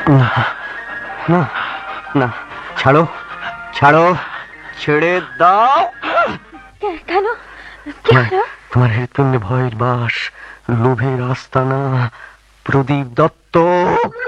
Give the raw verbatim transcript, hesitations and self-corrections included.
না না না, ছাড়ো ছাড়ো, ছেড়ে দাও। কেন? তোমার হৃৎপিণ্ডে ভয়ের বাস, লোভের আস্তানা। প্রদীপ দত্ত।